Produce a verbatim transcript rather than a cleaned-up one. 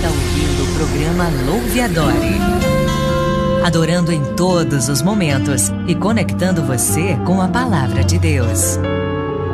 está ouvindo o programa Louve e Adore. Adorando em todos os momentos e conectando você com a palavra de Deus.